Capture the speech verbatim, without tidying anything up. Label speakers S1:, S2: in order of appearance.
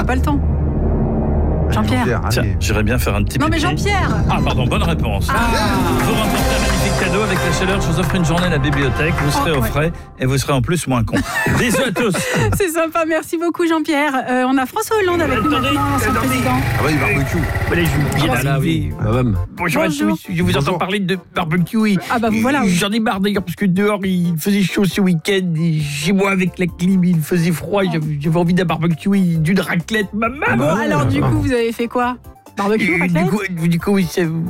S1: n'a pas le temps. Jean-Pierre.
S2: Jean-Pierre,
S3: Tiens,
S2: allez.
S3: j'irais bien faire un petit
S1: Non mais
S3: pipi.
S1: Jean-Pierre.
S3: Ah pardon, bonne réponse.
S1: Ah.
S3: Vous remportez un magnifique cadeau avec la chaleur. Je vous offre une journée à la bibliothèque. Vous serez
S1: Oh,
S3: au
S1: ouais.
S3: frais et vous serez en plus moins con. Bisous à tous.
S1: C'est sympa, merci beaucoup Jean-Pierre. Euh, on a François Hollande avec nous
S3: Attendez,
S1: maintenant, l'ancien
S3: attendez.
S1: président.
S2: Ah oui, barbecue.
S3: Allez, je viens
S4: Ah là, oui.
S3: d'arriver.
S4: Madame.
S3: Bonjour, à
S1: Bonjour.
S3: tous. Je vous
S2: Bonjour.
S3: entends parler de barbecue.
S1: Ah bah vous voilà. oui.
S3: J'en ai marre d'ailleurs parce que dehors il faisait chaud ce week-end et chez moi avec la clim il faisait froid. J'avais, j'avais envie d'un barbecue, et d'une raclette, maman.
S1: Bon alors du coup vous avez fait quoi? Barbecue,
S3: Et
S1: raclette?
S3: du coup, du coup, oui, c'est